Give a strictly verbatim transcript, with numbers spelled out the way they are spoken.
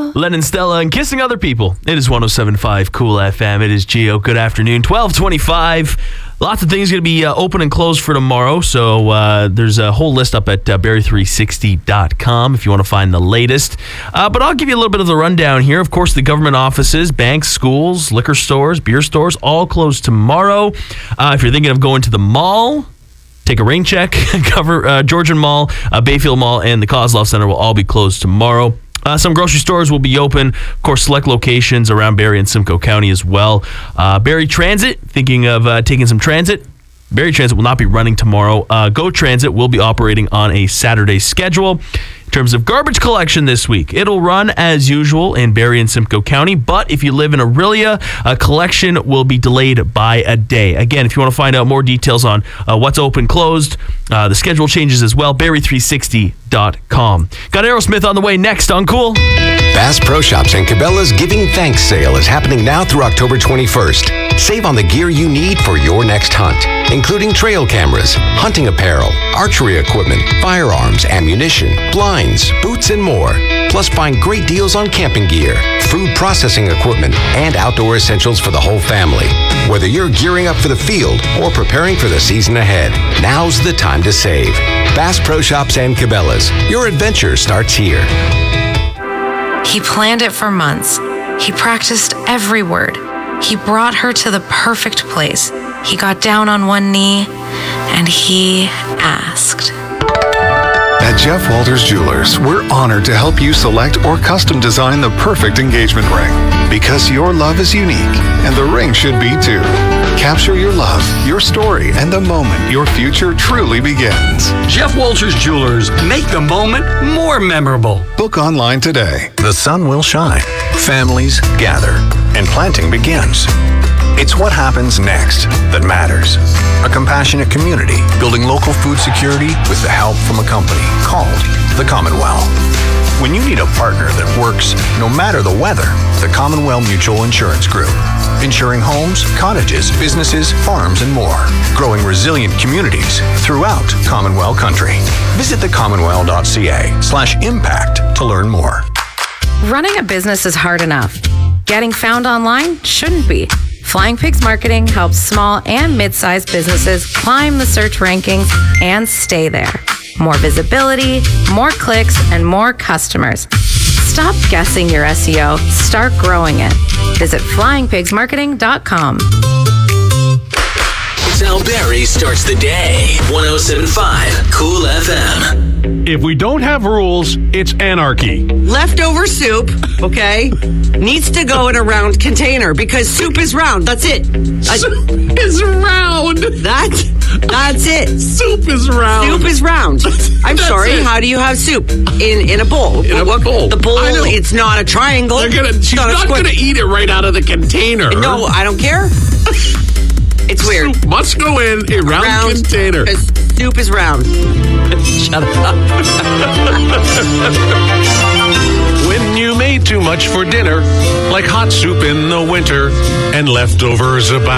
you. Len and Stella and kissing other people. It is one oh seven point five Cool F M. It is Geo. Good afternoon. twelve twenty-five. Lots of things going to be uh, open and closed for tomorrow. So uh, there's a whole list up at uh, Barrie three sixty dot com if you want to find the latest. Uh, but I'll give you a little bit of the rundown here. Of course, the government offices, banks, schools, liquor stores, beer stores, all closed tomorrow. Uh, if you're thinking of going to the mall, take a rain check. Cover uh, Georgian Mall, uh, Bayfield Mall, and the Kozlov Center will all be closed tomorrow. Uh, some grocery stores will be open. Of course, select locations around Barrie and Simcoe County as well. Uh, Barrie Transit, thinking of uh, taking some transit. Barrie Transit will not be running tomorrow. Uh, Go Transit will be operating on a Saturday schedule. In terms of garbage collection this week, it'll run as usual in Barrie and Simcoe County, but if you live in Orillia, a collection will be delayed by a day. Again, if you want to find out more details on uh, what's open, closed, uh, the schedule changes as well, Barrie three sixty dot com. Got Aerosmith on the way next on Cool. Bass Pro Shops and Cabela's Giving Thanks sale is happening now through October twenty-first. Save on the gear you need for your next hunt, including trail cameras, hunting apparel, archery equipment, firearms, ammunition, blinds, boots, and more. Plus, find great deals on camping gear, food processing equipment, and outdoor essentials for the whole family. Whether you're gearing up for the field or preparing for the season ahead, now's the time to save. Bass Pro Shops and Cabela's. Your adventure starts here. He planned it for months. He practiced every word. He brought her to the perfect place. He got down on one knee and he asked. At Jeff Walters Jewelers, we're honored to help you select or custom design the perfect engagement ring. Because your love is unique, and the ring should be too. Capture your love, your story, and the moment your future truly begins. Jeff Walters Jewelers, make the moment more memorable. Book online today. The sun will shine, families gather, and planting begins. It's what happens next that matters. A compassionate community building local food security with the help from a company called the Commonwealth. When you need a partner that works no matter the weather, the Commonwealth Mutual Insurance Group. Insuring homes, cottages, businesses, farms, and more. Growing resilient communities throughout Commonwealth country. Visit the commonwealth dot c a slash impact to learn more. Running a business is hard enough. Getting found online shouldn't be. Flying Pigs Marketing helps small and mid-sized businesses climb the search rankings and stay there. More visibility, more clicks, and more customers. Stop guessing your S E O. Start growing it. Visit flying pigs marketing dot com. It's how Barrie starts the day. one oh seven point five Cool F M. If we don't have rules, it's anarchy. Leftover soup, okay, needs to go in a round container because soup is round. That's it. Soup is round. That, that's it. Soup is round. Soup is round. I'm That's sorry. it. How do you have soup in in a bowl? In a What- bowl. The bowl. I know. It's not a triangle. They're gonna, she's Not a not square. going to eat it right out of the container. No, I don't care. It's weird. Soup must go in a round, Round container. because soup is round. Shut up. When you made too much for dinner, like hot soup in the winter, and leftovers about.